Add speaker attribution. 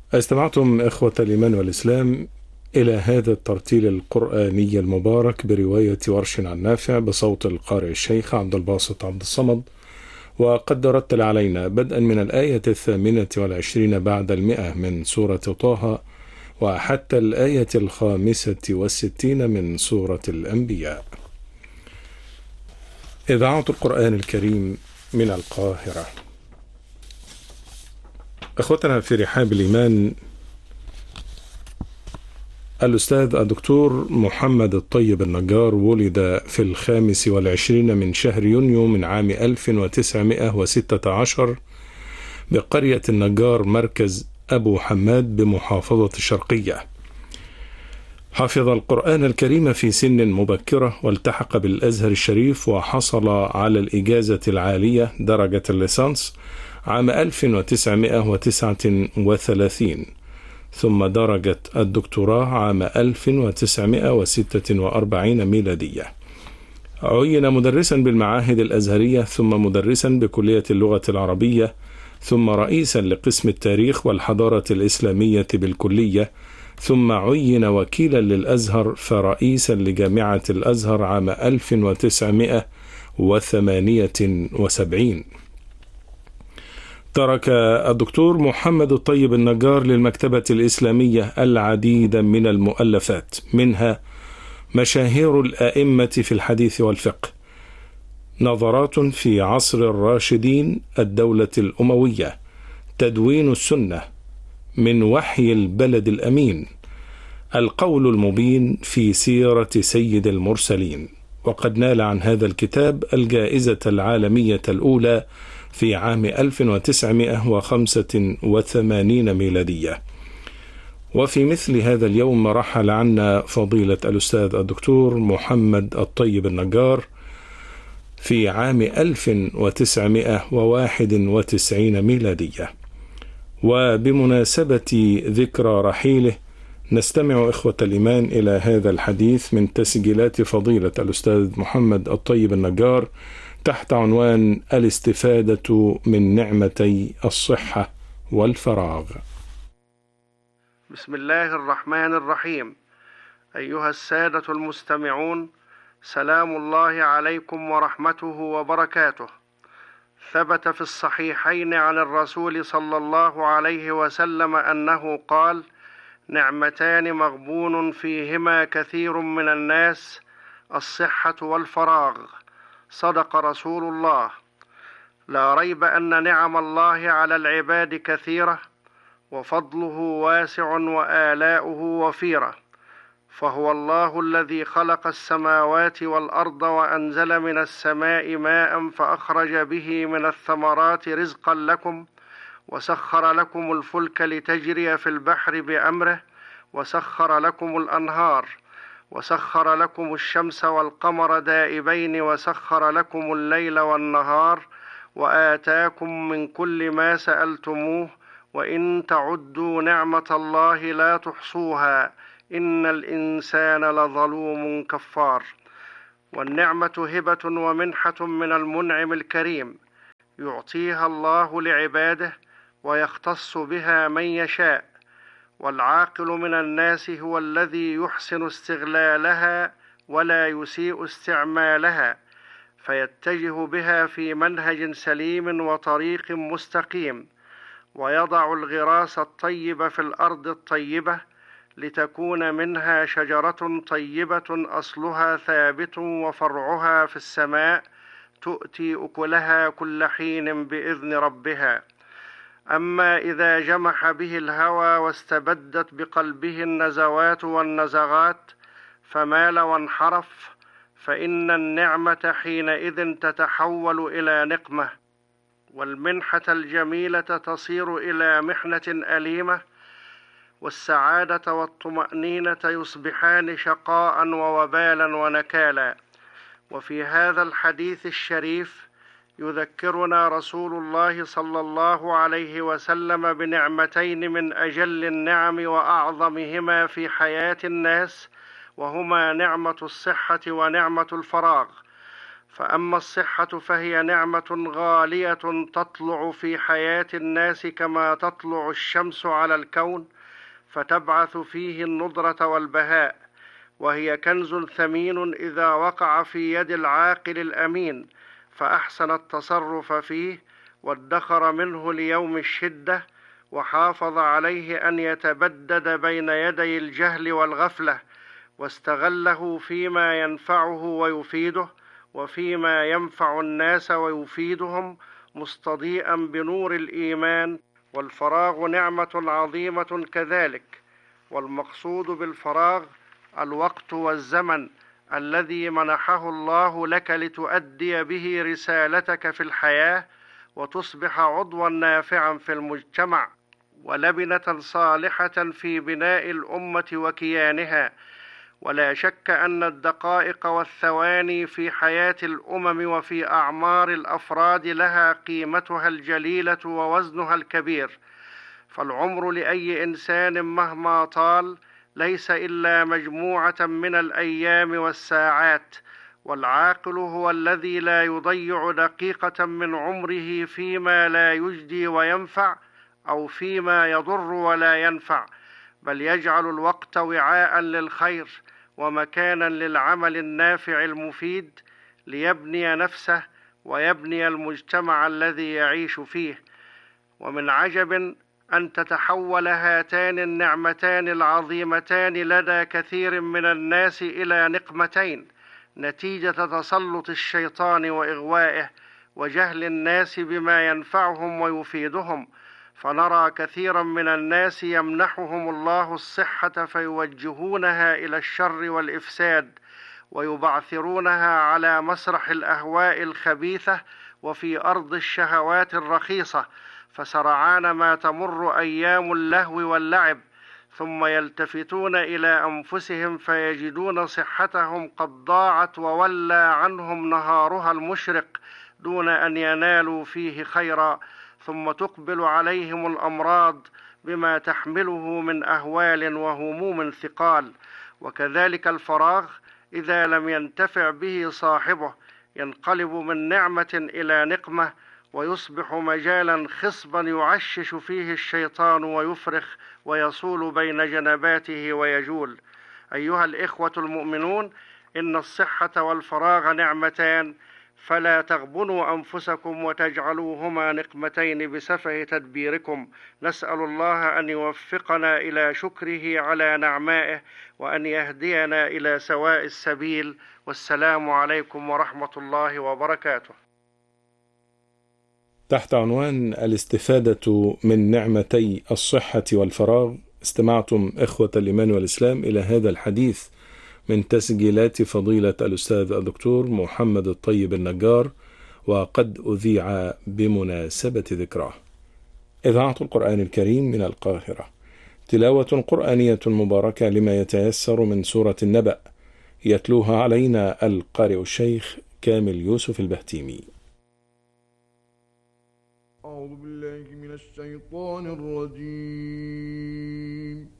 Speaker 1: استمعتم إخوة الإيمان والإسلام إلى هذا الترتيل القرآني المبارك برواية ورش عن نافع بصوت القارئ الشيخ عبد الباسط عبد الصمد. وقد رتل علينا بدءا من الآية 28 بعد 100 من سورة طه وحتى الآية 65 من سورة الأنبياء. إذاعة القرآن الكريم من القاهرة. أخوتنا في رحاب الإيمان، الأستاذ الدكتور محمد الطيب النجار ولد في 25 من شهر يونيو من عام 1916 بقرية النجار مركز أبو حماد بمحافظة الشرقية. حفظ القرآن الكريم في سن مبكرة والتحق بالأزهر الشريف وحصل على الإجازة العالية درجة الليسانس عام 1939، ثم درجة الدكتوراه عام 1946 ميلادية. عين مدرسا بالمعاهد الأزهرية، ثم مدرسا بكلية اللغة العربية، ثم رئيسا لقسم التاريخ والحضارة الإسلامية بالكلية، ثم عين وكيلا للأزهر فرئيسا لجامعة الأزهر عام 1978. ترك الدكتور محمد الطيب النجار للمكتبة الإسلامية العديد من المؤلفات، منها مشاهير الآئمة في الحديث والفقه، نظرات في عصر الراشدين، الدولة الأموية، تدوين السنة، من وحي البلد الأمين، القول المبين في سيرة سيد المرسلين. وقد نال عن هذا الكتاب الجائزة العالمية الأولى في عام 1985 ميلادية. وفي مثل هذا اليوم رحل عنا فضيلة الأستاذ الدكتور محمد الطيب النجار في عام 1991 ميلادية. وبمناسبة ذكرى رحيله نستمع إخوة الإيمان إلى هذا الحديث من تسجيلات فضيلة الأستاذ محمد الطيب النجار تحت عنوان الاستفادة من نعمتي الصحة والفراغ.
Speaker 2: بسم الله الرحمن الرحيم. أيها السادة المستمعون، سلام الله عليكم ورحمته وبركاته. ثبت في الصحيحين عن الرسول صلى الله عليه وسلم أنه قال: نعمتان مغبون فيهما كثير من الناس، الصحة والفراغ. صدق رسول الله. لا ريب أن نعم الله على العباد كثيرة، وفضله واسع وآلاؤه وفيرة. فهو الله الذي خلق السماوات والأرض وأنزل من السماء ماء فأخرج به من الثمرات رزقا لكم، وسخر لكم الفلك لتجري في البحر بأمره، وسخر لكم الأنهار، وسخر لكم الشمس والقمر دائبين، وسخر لكم الليل والنهار، وآتاكم من كل ما سألتموه، وإن تعدوا نعمة الله لا تحصوها، إن الإنسان لظلوم كفار. والنعمة هبة ومنحة من المنعم الكريم، يعطيها الله لعباده ويختص بها من يشاء. والعاقل من الناس هو الذي يحسن استغلالها ولا يسيء استعمالها، فيتجه بها في منهج سليم وطريق مستقيم، ويضع الغراس الطيب في الأرض الطيبة لتكون منها شجرة طيبة أصلها ثابت وفرعها في السماء، تؤتي أكلها كل حين بإذن ربها. أما إذا جمح به الهوى واستبدت بقلبه النزوات والنزغات فمال وانحرف، فإن النعمة حينئذ تتحول إلى نقمة، والمنحة الجميلة تصير إلى محنة أليمة، والسعادة والطمأنينة يصبحان شقاء ووبالا ونكالا. وفي هذا الحديث الشريف يذكرنا رسول الله صلى الله عليه وسلم بنعمتين من أجل النعم وأعظمهما في حياة الناس، وهما نعمة الصحة ونعمة الفراغ. فأما الصحة فهي نعمة غالية تطلع في حياة الناس كما تطلع الشمس على الكون، فتبعث فيه النضرة والبهاء، وهي كنز ثمين إذا وقع في يد العاقل الأمين فأحسن التصرف فيه وادخر منه ليوم الشدة، وحافظ عليه أن يتبدد بين يدي الجهل والغفلة، واستغله فيما ينفعه ويفيده وفيما ينفع الناس ويفيدهم، مستضيئا بنور الإيمان. والفراغ نعمة عظيمة كذلك، والمقصود بالفراغ الوقت والزمن الذي منحه الله لك لتؤدي به رسالتك في الحياة، وتصبح عضوا نافعا في المجتمع ولبنة صالحة في بناء الأمة وكيانها. ولا شك أن الدقائق والثواني في حياة الأمم وفي أعمار الأفراد لها قيمتها الجليلة ووزنها الكبير، فالعمر لأي إنسان مهما طال ليس إلا مجموعة من الأيام والساعات، والعاقل هو الذي لا يضيع دقيقة من عمره فيما لا يجدي وينفع أو فيما يضر ولا ينفع، بل يجعل الوقت وعاء للخير ومكانا للعمل النافع المفيد، ليبني نفسه ويبني المجتمع الذي يعيش فيه. ومن عجب أن تتحول هاتان النعمتان العظيمتان لدى كثير من الناس إلى نقمتين، نتيجة تسلط الشيطان وإغوائه وجهل الناس بما ينفعهم ويفيدهم، فنرى كثيرا من الناس يمنحهم الله الصحة فيوجهونها إلى الشر والإفساد، ويبعثرونها على مسرح الأهواء الخبيثة وفي أرض الشهوات الرخيصة، فسرعان ما تمر أيام اللهو واللعب، ثم يلتفتون إلى أنفسهم فيجدون صحتهم قد ضاعت وولى عنهم نهارها المشرق دون أن ينالوا فيه خيرا، ثم تقبل عليهم الأمراض بما تحمله من أهوال وهموم ثقال. وكذلك الفراغ إذا لم ينتفع به صاحبه ينقلب من نعمة إلى نقمة، ويصبح مجالا خصبا يعشش فيه الشيطان ويفرخ ويصول بين جنباته ويجول. أيها الإخوة المؤمنون، إن الصحة والفراغ نعمتان، فلا تغبنوا أنفسكم وتجعلوهما نقمتين بسفه تدبيركم. نسأل الله أن يوفقنا إلى شكره على نعمائه وأن يهدينا إلى سواء السبيل. والسلام عليكم ورحمة الله وبركاته.
Speaker 1: تحت عنوان الاستفادة من نعمتي الصحة والفراغ، استمعتم إخوة الإيمان والإسلام إلى هذا الحديث من تسجيلات فضيلة الأستاذ الدكتور محمد الطيب النجار، وقد أذيع بمناسبة ذكراه. إذاعة القرآن الكريم من القاهرة، تلاوة قرآنية مباركة لما يتيسر من سورة النبأ، يتلوها علينا القارئ الشيخ كامل يوسف البهتيمي.
Speaker 3: أعوذ بالله من الشيطان الرجيم.